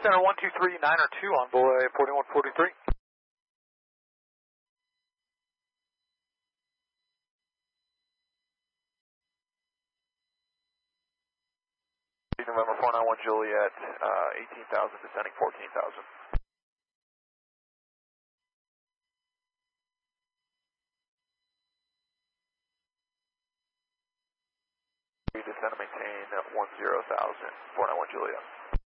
Center 123, 9 or 2 on Boy 4143. November 491 Juliet, 18,000, descending 14,000. Descend and maintain 10,000, 491 Juliet.